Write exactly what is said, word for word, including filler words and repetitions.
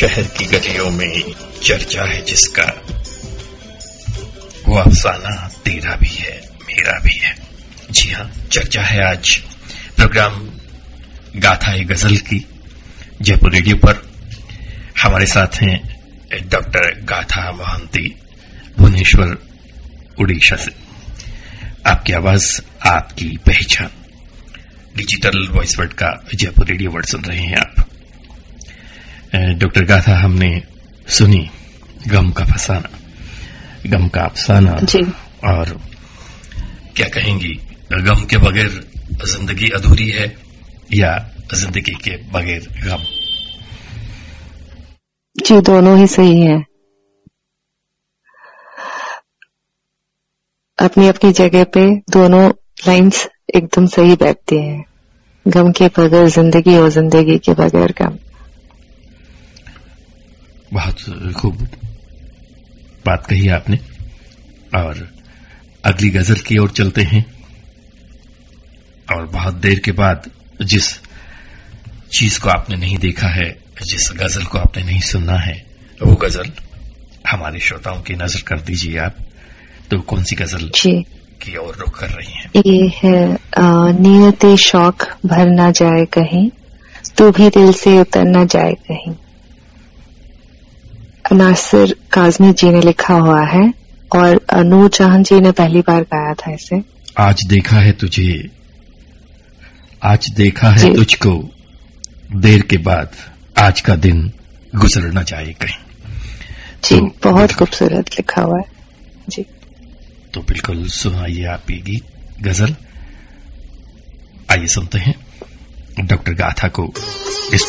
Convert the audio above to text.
शहर की गलियों में चर्चा है जिसका, वो अफसाना तेरा भी है मेरा भी है। जी हाँ, चर्चा है आज प्रोग्राम गाथा ए गजल की जयपुर रेडियो पर। हमारे साथ हैं डॉक्टर गाथा मोहंती, भुवनेश्वर, उड़ीसा से। आपकी आवाज, आपकी पहचान, डिजिटल वॉइस वर्ड का जयपुर रेडियो वर्ड सुन रहे हैं आप। डॉक्टर गाथा, हमने सुनी गम का फसाना, गम का अफसाना जी। और क्या कहेंगी, गम के बगैर जिंदगी अधूरी है या जिंदगी के बगैर गम? जी, दोनों ही सही है। अपनी अपनी जगह पे दोनों लाइंस एकदम सही बैठती हैं। गम के बगैर जिंदगी और जिंदगी के बगैर गम। बहुत खूब बात कही आपने। और अगली गजल की ओर चलते हैं। और बहुत देर के बाद जिस चीज को आपने नहीं देखा है, जिस गजल को आपने नहीं सुना है, वो गजल हमारे श्रोताओं की नजर कर दीजिए आप। तो कौन सी गजल की ओर रुख कर रही हैं? ये है नियते शौक भर ना जाए कहीं, तू भी दिल से उतर ना जाए कहीं। नासिर काज़मी जी ने लिखा हुआ है और नूर जहां जी ने पहली बार गाया था इसे। आज देखा है तुझे, आज देखा है तुझको, देर के बाद आज का दिन गुजर न जाए कहीं। जी, तो बहुत खूबसूरत लिखा हुआ है जी। तो बिल्कुल सुनाइए आप ये गीत, गजल। आइए सुनते हैं डॉक्टर गाथा को इस